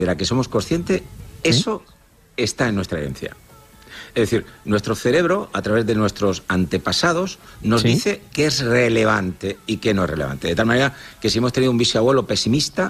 de la que somos conscientes, eso está en nuestra herencia. Es decir, nuestro cerebro, a través de nuestros antepasados, nos dice qué es relevante y qué no es relevante. De tal manera que si hemos tenido un bisabuelo pesimista,